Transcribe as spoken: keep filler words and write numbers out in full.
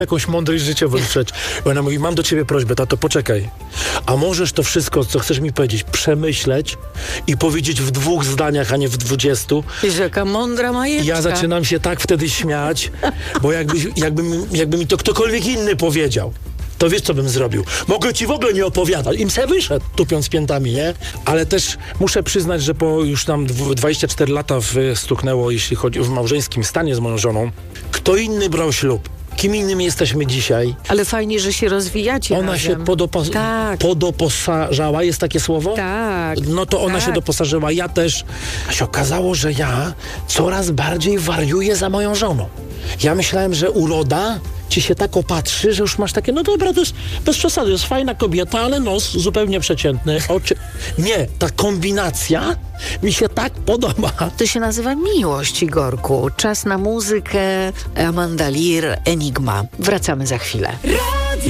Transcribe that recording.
jakąś mądrość życiową rzecz. I ona mówi, mam do ciebie prośbę, tato, poczekaj. A możesz to wszystko, co chcesz mi powiedzieć, przemyśleć i powiedzieć w dwóch zdaniach, a nie w dwudziestu. Jest jaka mądra majeczka. Ja zaczynam się tak wtedy śmiać, bo jakby, jakby, mi- jakby mi to ktokolwiek inny powiedział, to wiesz, co bym zrobił? Mogę ci w ogóle nie opowiadać. Im se wyszedł, tupiąc piętami, nie? Ale też muszę przyznać, że po już tam dwu- dwadzieścia cztery lata w- stuknęło, jeśli chodzi w małżeńskim stanie z moją żoną, kto inny brał ślub? Kim innym jesteśmy dzisiaj? Ale fajnie, że się rozwijacie Ona razem. się podopos- Tak. podoposażała, jest takie słowo? Tak. No to ona tak. się doposażyła, ja też. A się okazało, że ja coraz bardziej wariuję za moją żoną. Ja myślałem, że uroda ci się tak opatrzy, że już masz takie, no dobra, to jest bez przesady, jest fajna kobieta, ale nos zupełnie przeciętny. Oczy... Nie, ta kombinacja mi się tak podoba. To się nazywa miłość, Igorku. Czas na muzykę. Amanda Lear, Enigma. Wracamy za chwilę.